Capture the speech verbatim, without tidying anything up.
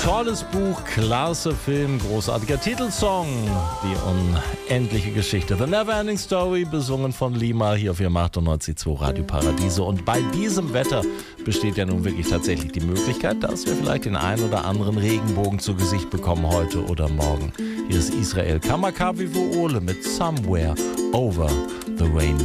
Tolles Buch, klasse Film, großartiger Titelsong. Die unendliche Geschichte. The Neverending Story, besungen von Lima hier auf Ihrem achtundneunzig Komma zwei Radio Paradiese. Und bei diesem Wetter besteht ja nun wirklich tatsächlich die Möglichkeit, dass wir vielleicht den einen oder anderen Regenbogen zu Gesicht bekommen heute oder morgen. Hier ist Israel Kamakawiwo'ole mit Somewhere Over the Rainbow.